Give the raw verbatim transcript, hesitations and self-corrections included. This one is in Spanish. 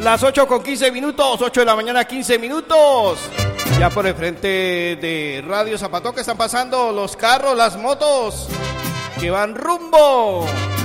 Las ocho con quince minutos, ocho de la mañana, quince minutos. Ya por el frente de Radio Zapatoca están pasando los carros, las motos que van rumbo